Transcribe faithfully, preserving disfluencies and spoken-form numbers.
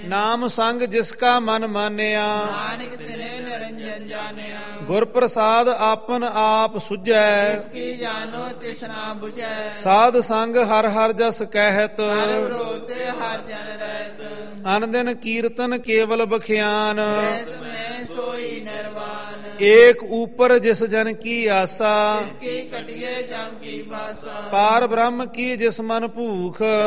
ਨਾਮ ਸੰਗ ਜਿਸ ਕਾ ਮਨ ਮਾਨਿਆ ਨਾਨਕ ਤਿਨੇ ਨਿਰੰਜਨ ਜਾਣਿਆ। ਗੁਰ ਪ੍ਰਸਾਦ ਆਪਨ ਆਪ ਸੁਝੈ ਜਿਸ ਕੀ ਜਾਣੋ ਤਿਸ ਨਾ ਬੁਝੈ। ਸਾਧ ਸੰਗ ਹਰ ਹਰ ਜਸ ਕਹਿਤ ਸਰਬ ਰੋਤੇ ਹਰ ਜਨ ਰਹਿਤ। ਅਨ ਦਿਨ ਕੀਰਤਨ ਕੇਵਲ ਬਖਿਆਨ ਐਸ ਮੈਂ ਸੋਈ ਨਿਰਵਾਨ। ਏਕ ਊਪਰ ਜਿਸ ਜਨ ਕੀ ਆਸਾ ਜਿਸ ਕੀ ਕਟਿਏ ਜਮ ਕੀ ਭਾਸਾ। ਪਾਰ ਬ੍ਰਹਮ ਕੀ ਜਿਸ ਮਨ ਭੂਖ